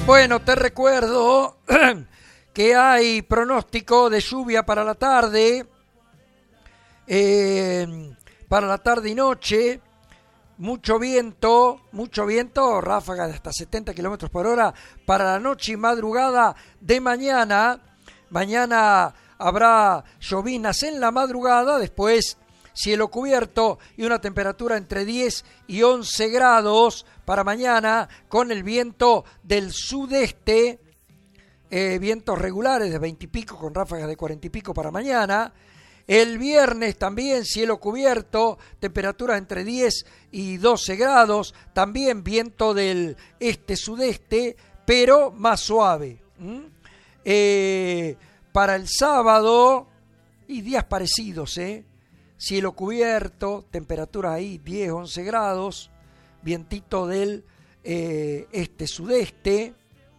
Bueno, te recuerdo que hay pronóstico de lluvia para la tarde y noche, mucho viento, ráfaga de hasta 70 kilómetros por hora para la noche y madrugada de mañana. Mañana habrá lloviznas en la madrugada, después cielo cubierto y una temperatura entre 10 y 11 grados para mañana, con el viento del sudeste, vientos regulares de 20 y pico con ráfagas de 40 y pico para mañana. El viernes también cielo cubierto, temperaturas entre 10 y 12 grados, también viento del este-sudeste, pero más suave. Para el sábado, y días parecidos, cielo cubierto, temperaturas ahí 10, 11 grados, vientito del este-sudeste.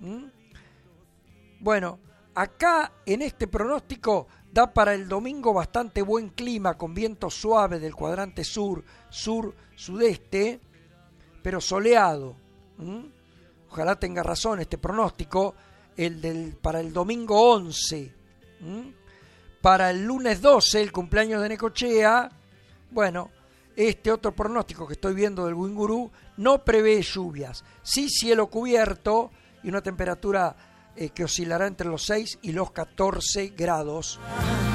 Bueno, acá en este pronóstico da para el domingo bastante buen clima, con viento suave del cuadrante sur, sudeste, pero soleado. Ojalá tenga razón este pronóstico, para el domingo 11. Para el lunes 12, el cumpleaños de Necochea, bueno, este otro pronóstico que estoy viendo del Wingurú no prevé lluvias, sí cielo cubierto y una temperatura que oscilará entre los 6 y los 14 grados.